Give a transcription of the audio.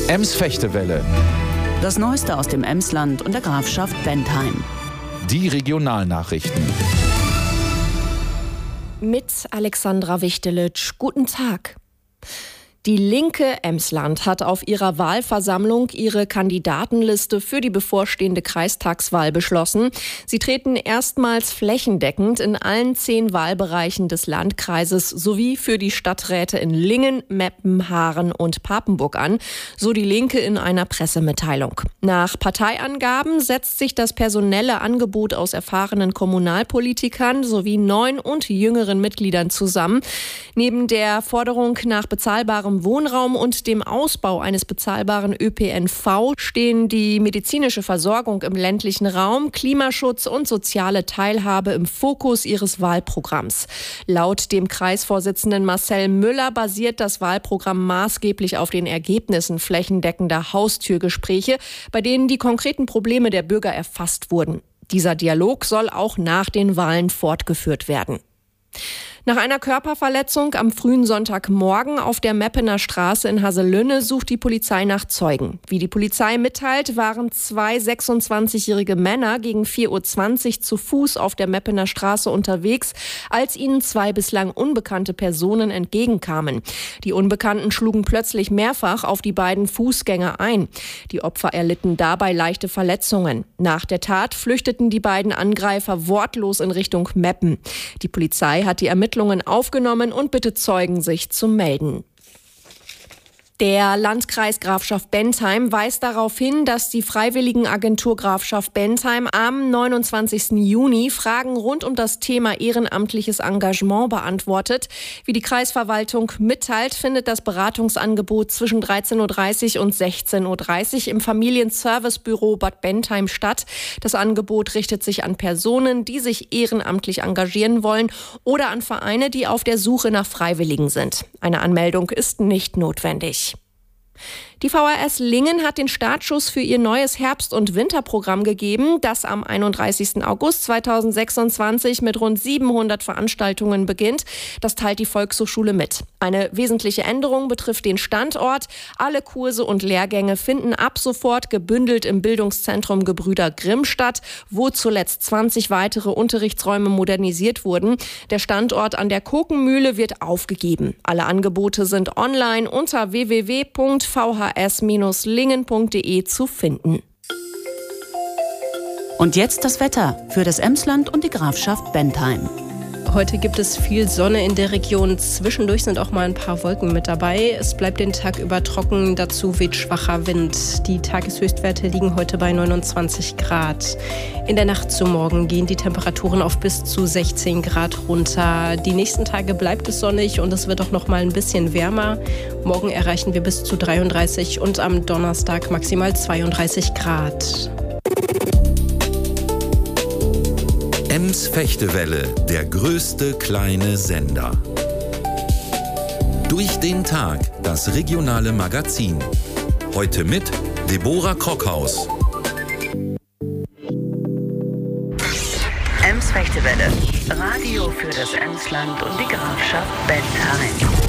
Ems-Fechtewelle. Das Neueste aus dem Emsland und der Grafschaft Bentheim. Die Regionalnachrichten. Mit Alexandra Wichtelitsch. Guten Tag. Die Linke Emsland hat auf ihrer Wahlversammlung ihre Kandidatenliste für die bevorstehende Kreistagswahl beschlossen. Sie treten erstmals flächendeckend in allen 10 Wahlbereichen des Landkreises sowie für die Stadträte in Lingen, Meppen, Haaren und Papenburg an, so die Linke in einer Pressemitteilung. Nach Parteiangaben setzt sich das personelle Angebot aus erfahrenen Kommunalpolitikern sowie 9 und jüngeren Mitgliedern zusammen. Neben der Forderung nach bezahlbarem Wohnraum und dem Ausbau eines bezahlbaren ÖPNV stehen die medizinische Versorgung im ländlichen Raum, Klimaschutz und soziale Teilhabe im Fokus ihres Wahlprogramms. Laut dem Kreisvorsitzenden Marcel Müller basiert das Wahlprogramm maßgeblich auf den Ergebnissen flächendeckender Haustürgespräche, bei denen die konkreten Probleme der Bürger erfasst wurden. Dieser Dialog soll auch nach den Wahlen fortgeführt werden. Nach einer Körperverletzung am frühen Sonntagmorgen auf der Meppener Straße in Haselünne sucht die Polizei nach Zeugen. Wie die Polizei mitteilt, waren 2 26-jährige Männer gegen 4:20 Uhr zu Fuß auf der Meppener Straße unterwegs, als ihnen 2 bislang unbekannte Personen entgegenkamen. Die Unbekannten schlugen plötzlich mehrfach auf die beiden Fußgänger ein. Die Opfer erlitten dabei leichte Verletzungen. Nach der Tat flüchteten die beiden Angreifer wortlos in Richtung Meppen. Die Polizei hat die Ermittlungen aufgenommen und bittet Zeugen, sich zu melden. Der Landkreis Grafschaft Bentheim weist darauf hin, dass die Freiwilligenagentur Grafschaft Bentheim am 29. Juni Fragen rund um das Thema ehrenamtliches Engagement beantwortet. Wie die Kreisverwaltung mitteilt, findet das Beratungsangebot zwischen 13:30 Uhr und 16:30 Uhr im Familienservicebüro Bad Bentheim statt. Das Angebot richtet sich an Personen, die sich ehrenamtlich engagieren wollen oder an Vereine, die auf der Suche nach Freiwilligen sind. Eine Anmeldung ist nicht notwendig. Die VHS Lingen hat den Startschuss für ihr neues Herbst- und Winterprogramm gegeben, das am 31. August 2026 mit rund 700 Veranstaltungen beginnt. Das teilt die Volkshochschule mit. Eine wesentliche Änderung betrifft den Standort. Alle Kurse und Lehrgänge finden ab sofort gebündelt im Bildungszentrum Gebrüder Grimm statt, wo zuletzt 20 weitere Unterrichtsräume modernisiert wurden. Der Standort an der Kokenmühle wird aufgegeben. Alle Angebote sind online unter www.vhs-lingen.de zu finden. Und jetzt das Wetter für das Emsland und die Grafschaft Bentheim. Heute gibt es viel Sonne in der Region. Zwischendurch sind auch mal ein paar Wolken mit dabei. Es bleibt den Tag über trocken, dazu weht schwacher Wind. Die Tageshöchstwerte liegen heute bei 29 Grad. In der Nacht zu morgen gehen die Temperaturen auf bis zu 16 Grad runter. Die nächsten Tage bleibt es sonnig und es wird auch noch mal ein bisschen wärmer. Morgen erreichen wir bis zu 33 und am Donnerstag maximal 32 Grad. Ems-Fechtewelle, der größte kleine Sender. Durch den Tag, das regionale Magazin. Heute mit Deborah Krockhaus. Ems-Fechtewelle, Radio für das Emsland und die Grafschaft Bentheim.